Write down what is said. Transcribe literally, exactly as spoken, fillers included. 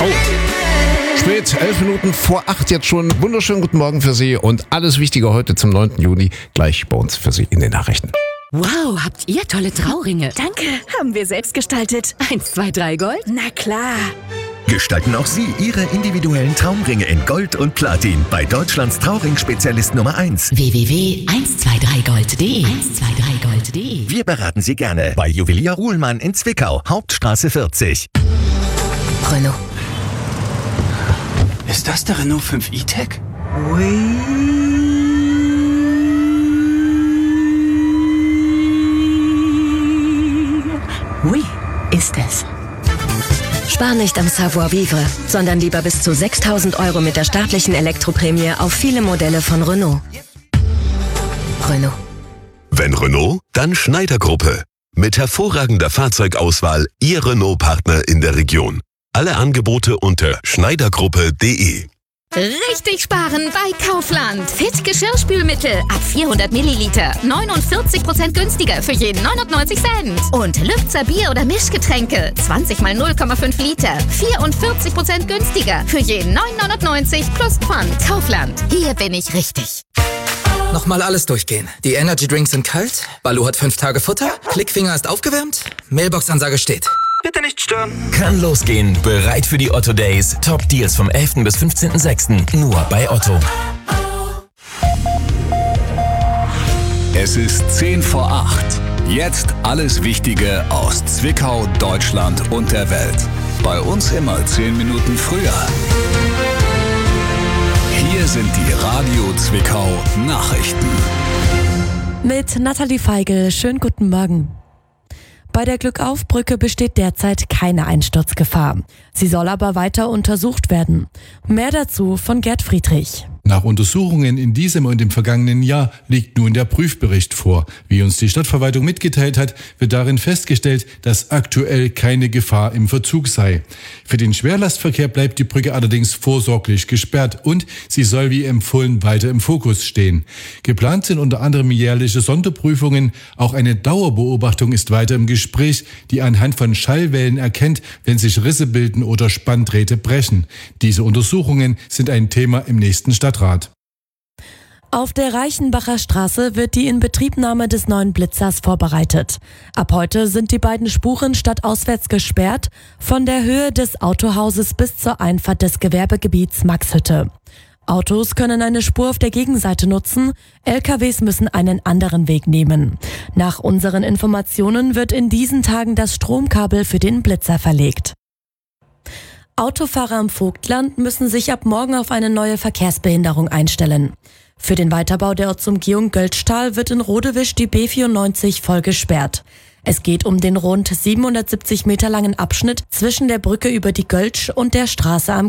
Oh. Spät, elf Minuten vor acht jetzt schon. Wunderschönen guten Morgen für Sie und alles Wichtige heute zum neunten Juni gleich bei uns für Sie in den Nachrichten. Wow, habt ihr tolle Trauringe. Danke, haben wir selbst gestaltet. Eins, zwei, drei Gold? Na klar. Gestalten auch Sie Ihre individuellen Traumringe in Gold und Platin bei Deutschlands Trauring-Spezialist Nummer eins. w w w punkt eins zwei drei gold punkt de eins zwei drei gold punkt de. Wir beraten Sie gerne bei Juwelier Ruhlmann in Zwickau, Hauptstraße vierzig. Renault. Ist das der Renault fünf E-Tech? Ui. Oui, ist es. Spar nicht am Savoir-vivre, sondern lieber bis zu sechstausend Euro mit der staatlichen Elektroprämie auf viele Modelle von Renault. Renault. Wenn Renault, dann Schneider Gruppe. Mit hervorragender Fahrzeugauswahl Ihr Renault-Partner in der Region. Alle Angebote unter schneidergruppe punkt de. Richtig sparen bei Kaufland. Fit Geschirrspülmittel ab vierhundert Milliliter. neunundvierzig Prozent günstiger für jeden neunundneunzig Cent. Und Lübzer Bier- oder Mischgetränke. zwanzig mal null Komma fünf Liter. vierundvierzig Prozent günstiger für jeden neun neunundneunzig plus Pfand. Kaufland. Hier bin ich richtig. Nochmal alles durchgehen. Die Energy Drinks sind kalt. Balu hat fünf Tage Futter. Klickfinger ist aufgewärmt. Mailbox-Ansage steht. Bitte nicht stören. Kann losgehen. Bereit für die Otto Days. Top Deals vom elften bis fünfzehnten sechsten Nur bei Otto. Es ist zehn vor acht. Jetzt alles Wichtige aus Zwickau, Deutschland und der Welt. Bei uns immer zehn Minuten früher. Hier sind die Radio Zwickau Nachrichten. Mit Nathalie Feigl. Schönen guten Morgen. Bei der Glückauf-Brücke besteht derzeit keine Einsturzgefahr. Sie soll aber weiter untersucht werden. Mehr dazu von Gerd Friedrich. Nach Untersuchungen in diesem und im vergangenen Jahr liegt nun der Prüfbericht vor. Wie uns die Stadtverwaltung mitgeteilt hat, wird darin festgestellt, dass aktuell keine Gefahr im Verzug sei. Für den Schwerlastverkehr bleibt die Brücke allerdings vorsorglich gesperrt und sie soll wie empfohlen weiter im Fokus stehen. Geplant sind unter anderem jährliche Sonderprüfungen. Auch eine Dauerbeobachtung ist weiter im Gespräch, die anhand von Schallwellen erkennt, wenn sich Risse bilden oder Spanndrähte brechen. Diese Untersuchungen sind ein Thema im nächsten Stadtrat. Auf der Reichenbacher Straße wird die Inbetriebnahme des neuen Blitzers vorbereitet. Ab heute sind die beiden Spuren stadtauswärts gesperrt, von der Höhe des Autohauses bis zur Einfahrt des Gewerbegebiets Maxhütte. Autos können eine Spur auf der Gegenseite nutzen, L K Ws müssen einen anderen Weg nehmen. Nach unseren Informationen wird in diesen Tagen das Stromkabel für den Blitzer verlegt. Autofahrer im Vogtland müssen sich ab morgen auf eine neue Verkehrsbehinderung einstellen. Für den Weiterbau der Ortsumgehung Göltzschtal wird in Rodewisch die B vierundneunzig voll gesperrt. Es geht um den rund siebenhundertsiebzig Meter langen Abschnitt zwischen der Brücke über die Göltsch und der Straße am